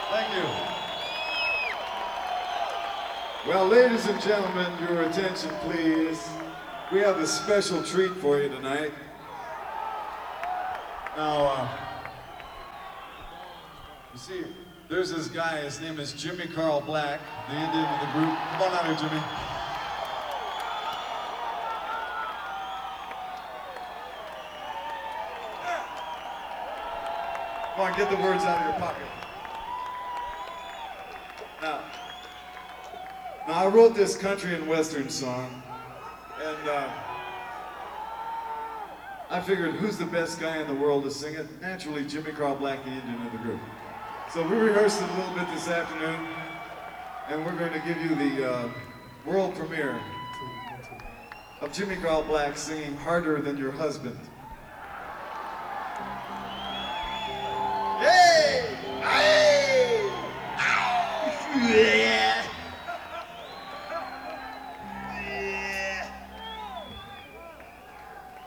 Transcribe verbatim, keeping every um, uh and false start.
Thank you. Well, ladies and gentlemen, your attention, please. We have a special treat for you tonight. Now, uh, you see, there's this guy, his name is Jimmy Carl Black, the Indian of the group. Come on out here, Jimmy. Come on, get the words out of your pocket. Now, now I wrote this country and western song, and uh, I figured who's the best guy in the world to sing it? Naturally, Jimmy Carl Black, the Indian of the group. So we rehearsed it a little bit this afternoon, and we're going to give you the uh, world premiere of Jimmy Carl Black singing Harder Than Your Husband.